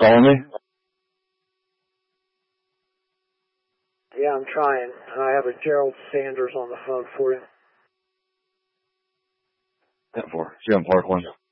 calling me? Yeah, I'm trying. I have a Gerald Sanders on the phone for you. 10-4. See you on Parkland.